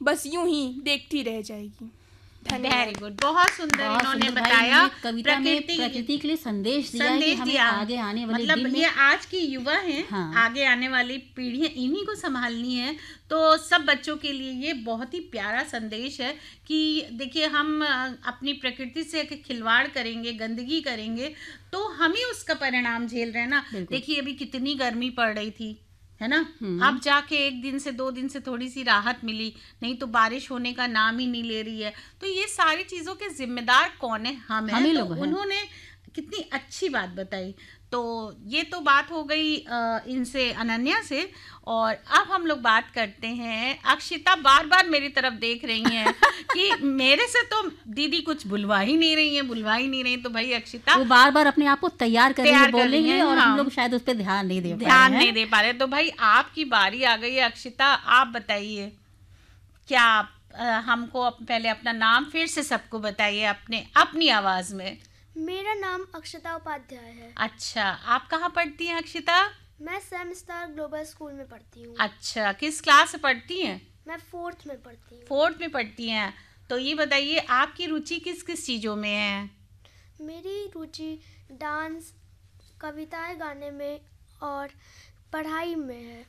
बस यूं ही देखती रह जाएगी। वेरी गुड, बहुत सुंदर इन्होंने बताया। कविता में प्रकृति के लिए संदेश दिया है कि हमें आगे आने वाले मतलब दिन में, ये आज की युवा हैं, हाँ, आगे आने वाली पीढ़ियां इन्हीं को संभालनी है। तो सब बच्चों के लिए ये बहुत ही प्यारा संदेश है कि देखिए, हम अपनी प्रकृति से खिलवाड़ करेंगे, गंदगी करेंगे तो हम ही उसका परिणाम झेल रहे हैं ना। देखिए अभी कितनी गर्मी पड़ रही थी, है ना। अब जाके 1 दिन से 2 दिन से थोड़ी सी राहत मिली, नहीं तो बारिश होने का नाम ही नहीं ले रही है। तो ये सारी चीजों के जिम्मेदार कौन है? हम हैं। तो उन्होंने कितनी अच्छी बात बताई। तो ये तो बात हो गई इनसे, अनन्या से। और अब हम लोग बात करते हैं, अक्षिता बार बार मेरी तरफ देख रही हैं कि मेरे से तो दीदी कुछ बुलवा ही नहीं रही। तो भाई अक्षिता वो बार बार अपने आप को तैयार कर रही है बोलने के लिए, और हम लोग शायद उस पर ध्यान नहीं दे पा रहे। तो भाई आपकी बारी आ गई है अक्षिता, आप बताइए क्या हमको पहले अपना नाम फिर से सबको बताइए अपनी आवाज में। मेरा नाम अक्षिता उपाध्याय है। अच्छा, आप कहाँ पढ़ती हैं अक्षिता? मैं सेम स्टार ग्लोबल स्कूल में पढ़ती हूँ। अच्छा, किस क्लास से पढ़ती हैं? मैं 4th में पढ़ती हूँ। 4th में पढ़ती हैं। तो ये बताइए आपकी रुचि किस किस चीज़ों में है? मेरी रुचि डांस, कविताएं गाने में और पढ़ाई में है।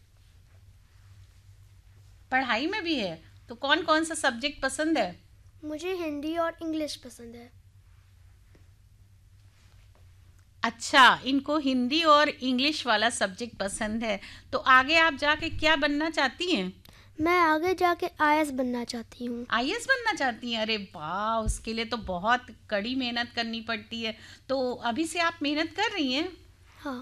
पढ़ाई में भी है? तो कौन कौन सा सब्जेक्ट पसंद है? मुझे हिंदी और इंग्लिश पसंद है। अच्छा, इनको हिंदी और इंग्लिश वाला सब्जेक्ट पसंद है। तो आगे आप जाके क्या बनना चाहती हैं? मैं आगे जाके IAS बनना चाहती हूँ। IAS बनना चाहती हैं? अरे वाह, उसके लिए तो बहुत कड़ी मेहनत करनी पड़ती है। तो अभी से आप मेहनत कर रही हैं? हाँ।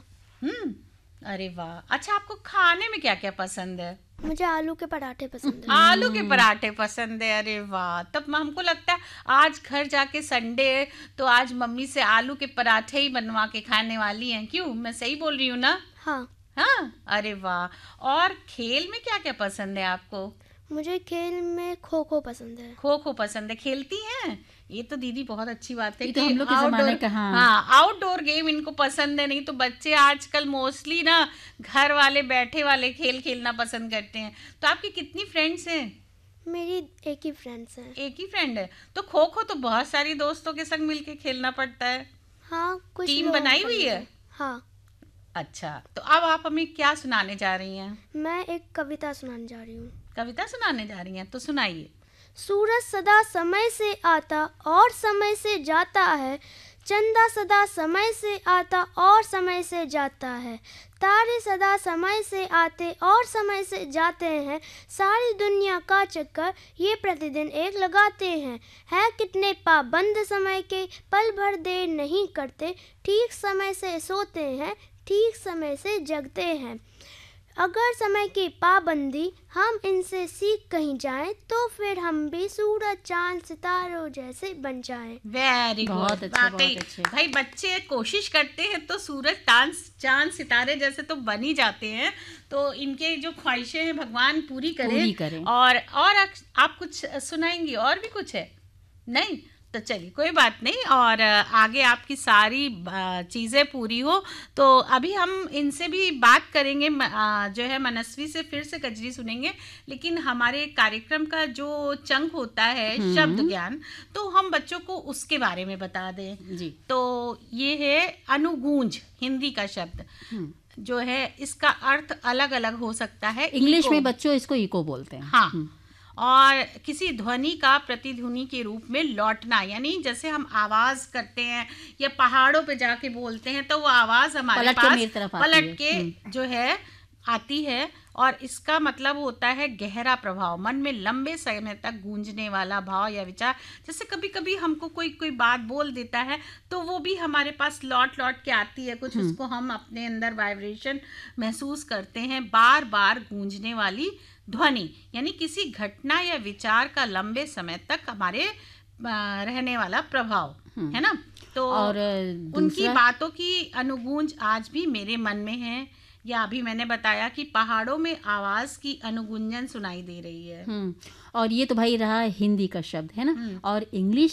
अरे वाह। अच्छा, आपको खाने में क्या क्या पसंद है? मुझे आलू के पराठे पसंद है। आलू के पराठे पसंद है? अरे वाह, तब हमको लगता है आज घर जाके संडे है तो आज मम्मी से आलू के पराठे ही बनवा के खाने वाली हैं। क्यों, मैं सही बोल रही हूँ ना? हाँ। अरे वाह। और खेल में क्या क्या पसंद है आपको? मुझे खेल में खो खो पसंद है। खो खो पसंद है, खेलती हैं? ये तो दीदी बहुत अच्छी बात है कि हम लोग के ज़माने का, आउटडोर गेम इनको पसंद है। नहीं तो बच्चे आजकल मोस्टली ना घर वाले बैठे वाले खेल खेलना पसंद करते हैं। तो आपकी कितनी फ्रेंड्स हैं? मेरी एक ही फ्रेंड्स है। एक ही फ्रेंड है? तो खो खो तो बहुत सारी दोस्तों के संग मिलके खेलना पड़ता है। हाँ, कुछ टीम बनाई हुई है? हाँ। अच्छा, तो अब आप हमें क्या सुनाने जा रही हैं? मैं एक कविता सुनाने जा रही हूँ। कविता सुनाने जा रही हैं? तो सुनाइए। सूरज सदा समय से आता और समय से जाता है, चंदा सदा समय से आता और समय से जाता है, तारे सदा समय से आते और समय से जाते हैं, सारी दुनिया का चक्कर ये प्रतिदिन एक लगाते हैं। है कितने पाबंद समय के, पल भर देर नहीं करते, ठीक समय से सोते हैं, ठीक समय से जगते हैं। अगर समय की पाबंदी हम इनसे सीख कहीं जाएं, तो फिर हम भी सूरज चांद सितारों जैसे बन जाएं। वेरी गुड, बहुत अच्छे। भाई बच्चे कोशिश करते हैं तो सूरज चांद सितारे जैसे तो बन ही जाते हैं। तो इनके जो ख्वाहिशें हैं भगवान पूरी करें। और आप कुछ सुनाएंगी? और भी कुछ है? नहीं तो चलिए कोई बात नहीं, और आगे आपकी सारी चीज़ें पूरी हो तो अभी हम इनसे भी बात करेंगे। जो है मनस्वी से फिर से कजरी सुनेंगे, लेकिन हमारे कार्यक्रम का जो चंक होता है शब्द ज्ञान, तो हम बच्चों को उसके बारे में बता दें जी। तो ये है अनुगूंज, हिंदी का शब्द जो है, इसका अर्थ अलग अलग हो सकता है। इंग्लिश में बच्चों इसको इको बोलते हैं। हाँ। और किसी ध्वनि का प्रतिध्वनि के रूप में लौटना, यानी जैसे हम आवाज करते हैं या पहाड़ों पे जाके बोलते हैं तो वो आवाज हमारे पास पलट के जो है आती है, और इसका मतलब होता है गहरा प्रभाव, मन में लंबे समय तक गूंजने वाला भाव या विचार। जैसे कभी कभी हमको कोई बात बोल देता है तो वो भी हमारे पास लौट के आती है कुछ, उसको हम अपने अंदर वाइब्रेशन महसूस करते हैं। बार बार गूंजने वाली ध्वनि यानी किसी घटना या विचार का लंबे समय तक हमारे रहने वाला प्रभाव, है ना। तो और उनकी बातों की अनुगूंज आज भी मेरे मन में है, या अभी मैंने बताया कि पहाड़ों में आवाज की अनुगूंजन सुनाई दे रही है। और ये तो भाई रहा हिंदी का शब्द, है ना। और इंग्लिश